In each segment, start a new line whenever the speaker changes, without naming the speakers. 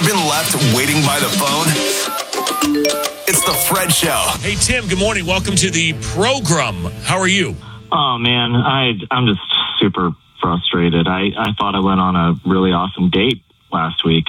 been left waiting by the phone? It's the Fred Show.
Hey, Tim, good morning. Welcome to the program. How are you?
Oh, man, I'm just super frustrated. I thought I went on a really awesome date last week,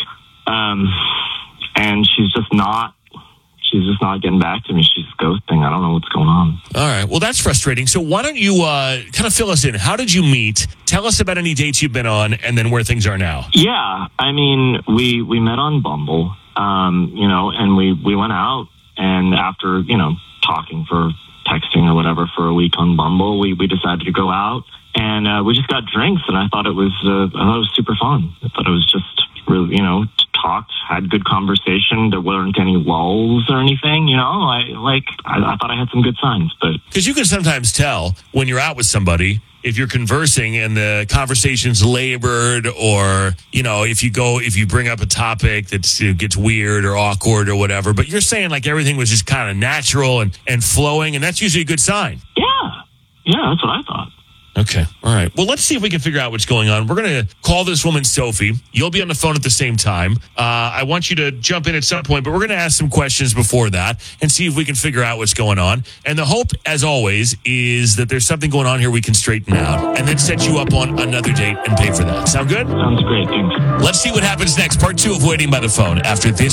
and she's just not getting back to me. She's ghosting. I don't know what's going on.
All right. Well, that's frustrating. So why don't you kind of fill us in? How did you meet? Tell us about any dates you've been on and then where things are now.
Yeah, I mean, we met on Bumble, and we went out, and after, talking for texting or whatever for a week on Bumble, we decided to go out, and we just got drinks, and I thought it was super fun. I thought it was just really, talked, had good conversation. There weren't any lulls or anything, I thought I had some good signs, but
because you can sometimes tell when you're out with somebody if you're conversing and the conversation's labored, or if you bring up a topic that gets weird or awkward or whatever. But you're saying like everything was just kind of natural and flowing, and that's usually a good sign.
Yeah, that's what I thought.
Okay. All right. Well, let's see if we can figure out what's going on. We're going to call this woman Sophie. You'll be on the phone at the same time. I want you to jump in at some point, but we're going to ask some questions before that and see if we can figure out what's going on. And the hope, as always, is that there's something going on here we can straighten out and then set you up on another date and pay for that. Sound good?
Sounds great. Thanks.
Let's see what happens next. Part 2 of Waiting by the Phone after this.